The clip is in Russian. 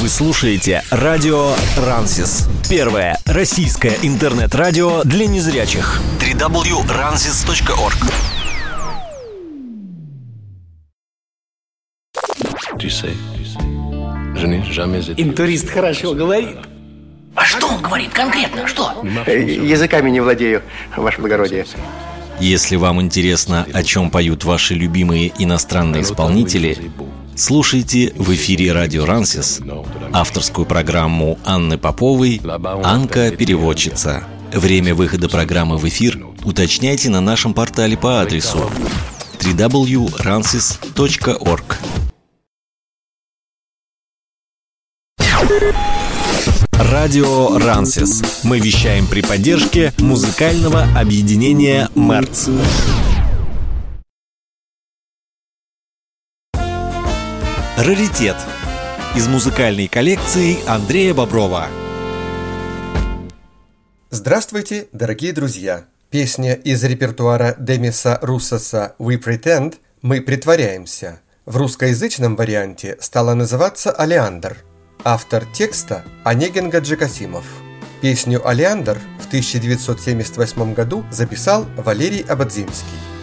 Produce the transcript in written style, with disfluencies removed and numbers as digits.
слушаете радио Рансис. Первое российское интернет-радио для незрячих. www.ransis.org. Интурист хорошо говорит. А что он говорит конкретно? Что? Языками не владею, ваше благородие. Если вам интересно, о чем поют ваши любимые иностранные исполнители, слушайте в эфире радио Рансис авторскую программу Анны Поповой «Анка переводчица». Время выхода программы в эфир уточняйте на нашем портале по адресу www.ransis.org. Радио Рансис. Мы вещаем при поддержке музыкального объединения «Мерц». Раритет. Из музыкальной коллекции Андрея Боброва. Здравствуйте, дорогие друзья! Песня из репертуара Демиса Руссоса «We Pretend» «Мы притворяемся» в русскоязычном варианте стала называться «Олеандр». Автор текста – Онегин Гаджикасимов. Песню «Олеандр» в 1978 году записал Валерий Ободзинский.